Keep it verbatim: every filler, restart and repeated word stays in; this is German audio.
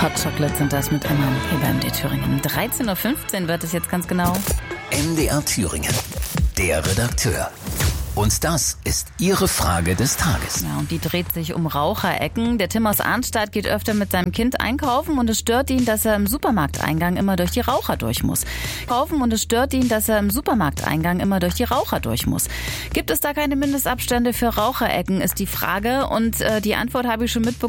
Hot Chocolate sind das mit Emma hier bei M D R Thüringen. dreizehn Uhr fünfzehn wird es jetzt ganz genau. M D R Thüringen, der Redakteur. Und das ist Ihre Frage des Tages. Ja, und die dreht sich um Raucherecken. Der Tim aus Arnstadt geht öfter mit seinem Kind einkaufen und es stört ihn, dass er im Supermarkteingang immer durch die Raucher durch muss. Kaufen und es stört ihn, dass er im Supermarkteingang immer durch die Raucher durch muss. Gibt es da keine Mindestabstände für Raucherecken, ist die Frage. Und äh, die Antwort habe ich schon mitbekommen.